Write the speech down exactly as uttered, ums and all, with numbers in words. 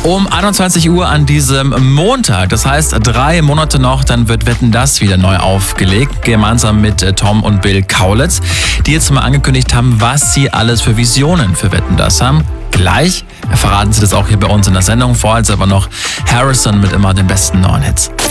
Um einundzwanzig Uhr an diesem Montag, das heißt drei Monate noch, dann wird Wetten, dass wieder neu aufgelegt, gemeinsam mit Tom und Bill Kaulitz, die jetzt mal angekündigt haben, was sie alles für Visionen für Wetten, dass haben. Gleich verraten sie das auch hier bei uns in der Sendung, vorher aber noch Harrison mit immer den besten neuen Hits.